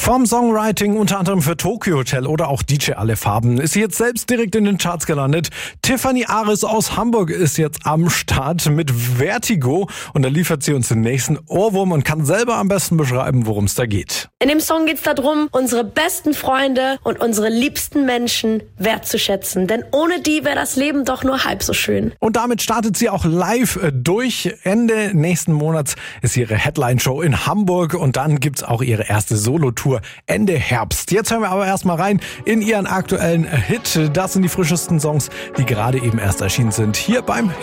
Vom Songwriting unter anderem für Tokyo Hotel oder auch DJ Alle Farben ist sie jetzt selbst direkt in den Charts gelandet. Tiffany Aris aus Hamburg ist jetzt am Start mit Vertigo und da liefert sie uns den nächsten Ohrwurm und kann selber am besten beschreiben, worum es da geht. In dem Song geht's darum, unsere besten Freunde und unsere liebsten Menschen wertzuschätzen, denn ohne die wäre das Leben doch nur halb so schön. Und damit startet sie auch live durch. Ende nächsten Monats ist ihre Headline-Show in Hamburg und dann gibt's auch ihre erste Solo-Tour Ende Herbst. Jetzt hören wir aber erstmal rein in ihren aktuellen Hit. Das sind die frischesten Songs, die gerade eben erst erschienen sind, hier beim